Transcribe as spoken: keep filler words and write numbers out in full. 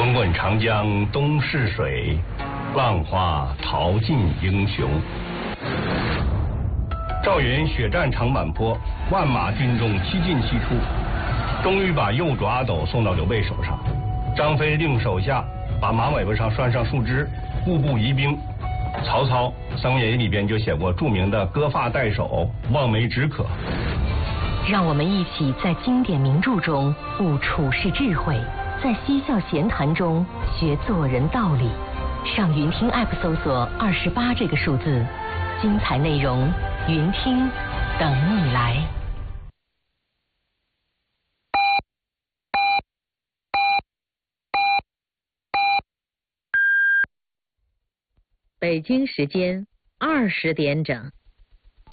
滚滚长江东逝水，浪花淘尽英雄。赵云血战长坂坡，万马军中七进七出，终于把右主阿斗送到刘备手上。张飞令手下把马尾巴上拴上树枝，步步疑兵。曹操《三国演义》里边就写过著名的割发代首，望梅止渴。 让我们一起在经典名著中悟处世智慧，在嬉笑闲谈中学做人道理。上云听 App 搜索二十八这个数字，精彩内容云听等你来。北京时间二十点整。